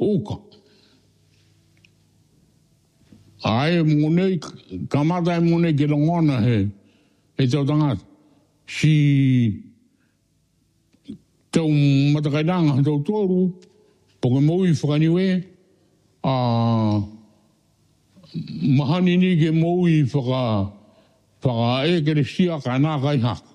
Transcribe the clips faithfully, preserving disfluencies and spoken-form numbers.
uka. Ai mune kamata mune ke longona he e tau tangata. Si tau matakaidanga tau toru poke moui whakaniwe a mahani ni ke moui whaka whaka e kere sia ka nā kai haka.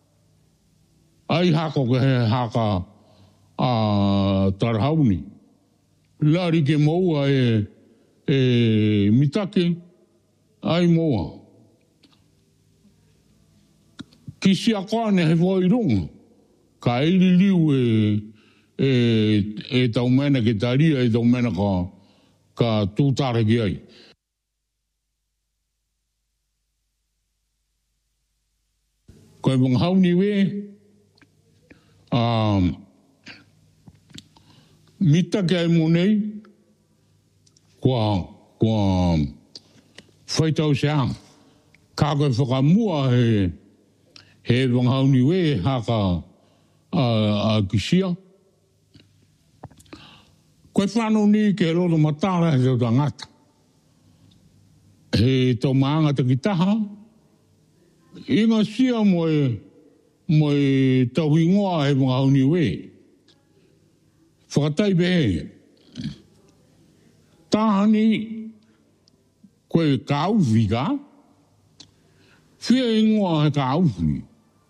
Ai hako ke he haka a tarahauni. Lari ke moua e e mitake ai moa. Kisi a kone he voi runga. Ka ili liu e, e, e tau mena ke taria e tau mena ka, ka tūtare ki ai. Koe wanghauni we, um, mitake ai monei, Kua, kua whaitau seang. Ka koe whakamua he, he wanghauni we haka a, a kisia. Koe whanau ni ke roto matara he tau tangata. He tau maanga taki taha. Inga sia moe, moe tau hingoa he wanghauni we. Whakatai behe. Tahani koe kauwhi ka, whia ingoa he kauwhi.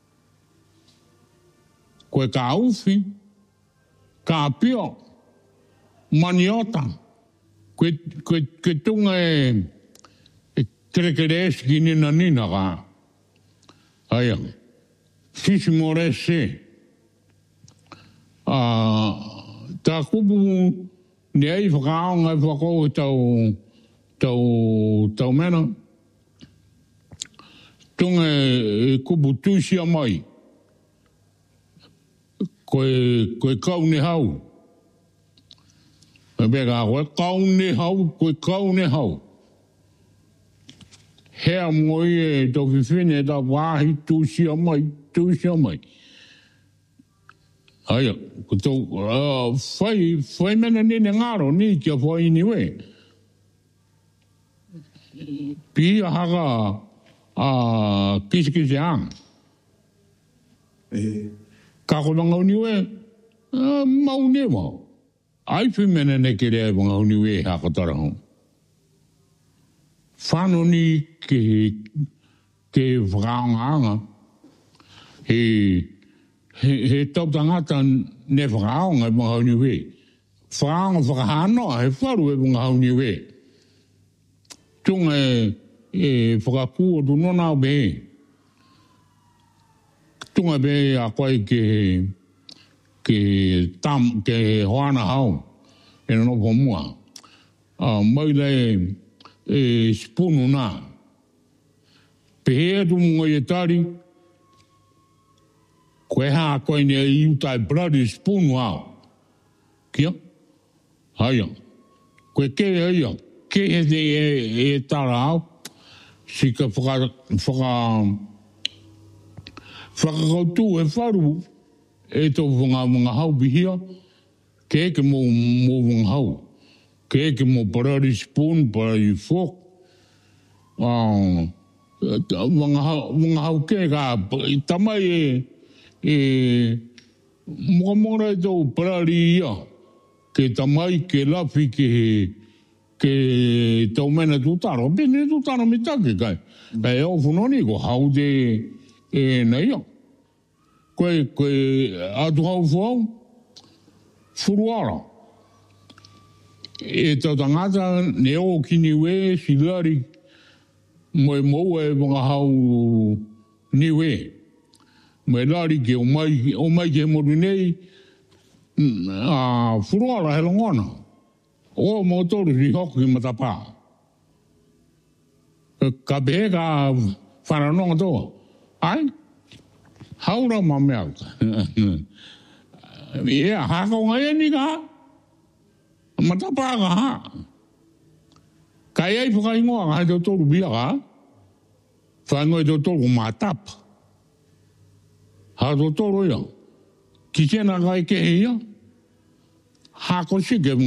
Koe kauwhi, ka pio, maniota, koe, koe, koe tunga e, e trekeres ki nina nina ka. Aia, sisi more se. Uh, ta kubu ni ai whakaonga e whakau tau, tau, tau mena. Tunga e kubu tūsia mai. Koe, koe kaune hau. E bega, koe kaune hau, koe kaune hau. Hea moi e tau whiwhine ta wāhi tūsia mai, tūsia mai. Aia, ko tau, uh, whai, whai mena nene ngaro ni kia whai ni we. Pia haka uh, kisi kisi ang. E. Kako langau ni we, uh, mau ne mau. Ai whi mena ne kere e wangau ni we haka tarahong. Whano ni ke, ke whakaanga anga, he He, he tau tangata ne whakaonga e mga hauni we. Whakaonga whakahanoa he wharu e mga hauni we. Tunga e, e whakakua tu nona o be. Tunga be a koe ke, ke tam, ke hoana hau. E no po mua. Uh, mai le e spunu na. Pehea tu munga i tari. Koe haa koe ne i utai bloody spoon wao. Kia? Haia. Koe ke haia. Ke he te e, e tara au. Si ka whaka, whaka, whakakautu e wharu. E tau whanga mga hau bihia. Ke eke mō mō mga hau. Ke eke mō bloody spoon, bloody fork. Uh, mga hau, mga hau ke ka. Tamai e e mua mora e tau parari ia ke tamai ke lafi ke ke tau mena tutaro bine tutaro mi take kai kai o funoni ko hau de e na ia koe koe atu hau fuau furuara e tau tangata ne o kini we silari moe moe e mga hau ni we me lari ke o mai, o mai ke moru nei, a furuara he longona. O mo toru si hoku ki matapā. Ka behe ka whananonga toa. Ai, haura ma mea. Ia, hako ngai ni ka. Matapā ka ha. Kai ai whakaingoa ka he tau toru bia ka. Whaingoa tau toru matapa. Ha to toro ia. Ki tēnā kai ke ia. Ha ko sike